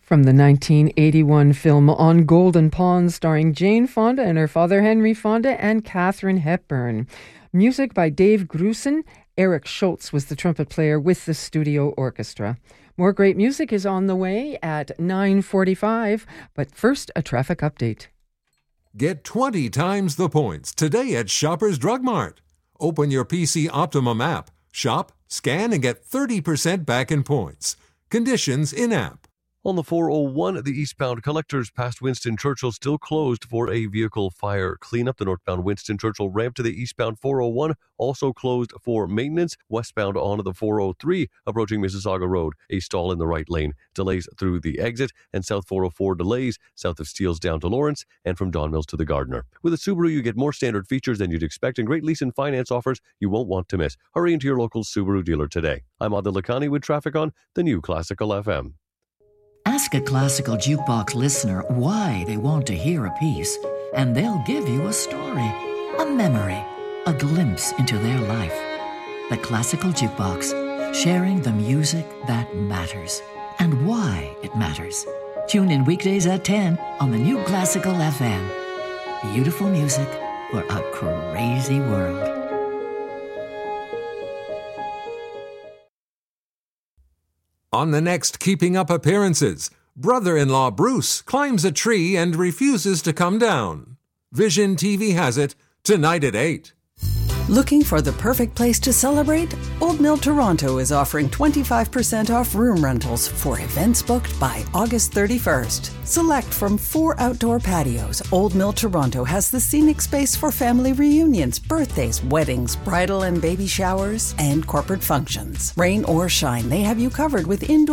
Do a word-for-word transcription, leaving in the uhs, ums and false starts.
From the nineteen eighty-one film On Golden Pond, starring Jane Fonda and her father Henry Fonda and Katharine Hepburn. Music by Dave Grusin. Eric Schultz was the trumpet player with the studio orchestra. More great music is on the way at nine forty-five, but first a traffic update. Get twenty times the points today at Shoppers Drug Mart. Open your P C Optimum app, shop, scan, and get thirty percent back in points. Conditions in-app. On the four oh one, the eastbound collectors past Winston Churchill still closed for a vehicle fire cleanup. The northbound Winston Churchill ramp to the eastbound four oh one also closed for maintenance. Westbound onto the four oh three, approaching Mississauga Road, a stall in the right lane. Delays through the exit, and south four oh four delays south of Steeles down to Lawrence and from Don Mills to the Gardiner. With a Subaru, you get more standard features than you'd expect and great lease and finance offers you won't want to miss. Hurry into your local Subaru dealer today. I'm Adil Lakhani with traffic on the new Classical F M. Ask a classical jukebox listener why they want to hear a piece, and they'll give you a story, a memory, a glimpse into their life. The Classical Jukebox, sharing the music that matters and why it matters. Tune in weekdays at ten on the new Classical F M. Beautiful music for a crazy world. On the next Keeping Up Appearances, brother-in-law Bruce climbs a tree and refuses to come down. Vision T V has it tonight at eight. Looking for the perfect place to celebrate? Old Mill Toronto is offering twenty-five percent off room rentals for events booked by August thirty-first. Select from four outdoor patios. Old Mill Toronto has the scenic space for family reunions, birthdays, weddings, bridal and baby showers, and corporate functions. Rain or shine, they have you covered with indoor